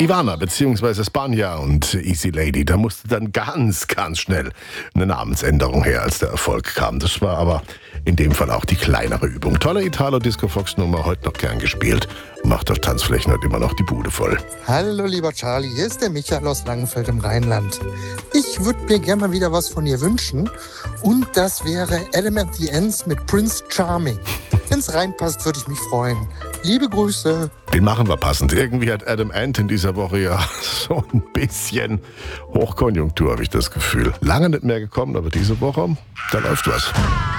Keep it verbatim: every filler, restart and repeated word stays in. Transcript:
Ivana bzw. Spanja und Easy Lady, da musste dann ganz, ganz schnell eine Namensänderung her, als der Erfolg kam. Das war aber in dem Fall auch die kleinere Übung. Tolle Italo-Disco-Fox-Nummer, heute noch gern gespielt. Macht auf Tanzflächen heute immer noch die Bude voll. Hallo lieber Charlie, hier ist der Michael aus Langenfeld im Rheinland. Ich würde mir gerne mal wieder was von dir wünschen und das wäre Adam and the Ants mit Prince Charming. Wenn es reinpasst, würde ich mich freuen. Liebe Grüße. Den machen wir passend. Irgendwie hat Adam Ant in dieser Woche ja so ein bisschen Hochkonjunktur, habe ich das Gefühl. Lange nicht mehr gekommen, aber diese Woche, da läuft was.